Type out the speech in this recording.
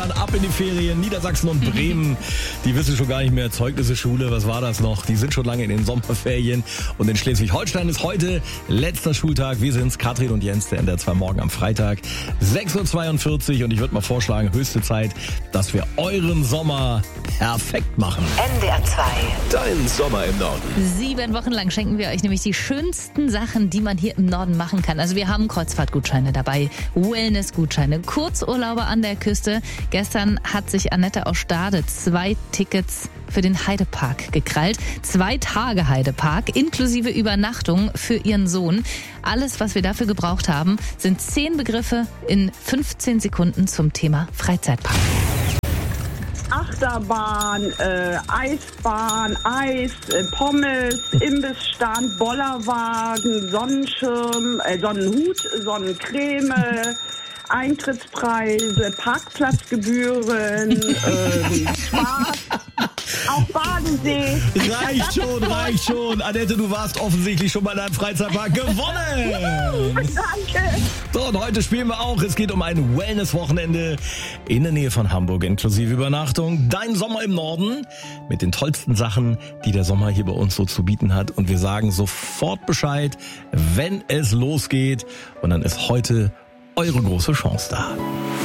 Bayern, ab in die Ferien, Niedersachsen und Bremen. Die wissen schon gar nicht mehr, Zeugnisse, Schule, was war das noch? Die sind schon lange in den Sommerferien. Und in Schleswig-Holstein ist heute letzter Schultag. Wir sind's, Katrin und Jens, der NDR 2 morgen am Freitag, 6.42 Uhr. Und ich würde mal vorschlagen, höchste Zeit, dass wir euren Sommer perfekt machen. NDR 2. Dein Sommer im Norden. 7 Wochen lang schenken wir euch nämlich die schönsten Sachen, die man hier im Norden machen kann. Also wir haben Kreuzfahrtgutscheine dabei, Wellnessgutscheine, Kurzurlaube an der Küste. Gestern hat sich Annette aus Stade 2 Tickets für den Heidepark gekrallt. 2 Tage Heidepark inklusive Übernachtung für ihren Sohn. Alles, was wir dafür gebraucht haben, sind 10 Begriffe in 15 Sekunden zum Thema Freizeitpark. Achterbahn, Eisbahn, Eis, Pommes, Imbissstand, Bollerwagen, Sonnenschirm, Sonnenhut, Sonnencreme, Eintrittspreise, Parkplatzgebühren, Spaß, auch Badensee. Reicht schon. Annette, du warst offensichtlich schon mal in einem Freizeitpark gewonnen. Danke. So, und heute spielen wir auch. Es geht um ein Wellness-Wochenende in der Nähe von Hamburg, inklusive Übernachtung. Dein Sommer im Norden mit den tollsten Sachen, die der Sommer hier bei uns so zu bieten hat. Und wir sagen sofort Bescheid, wenn es losgeht. Und dann ist heute eure große Chance da.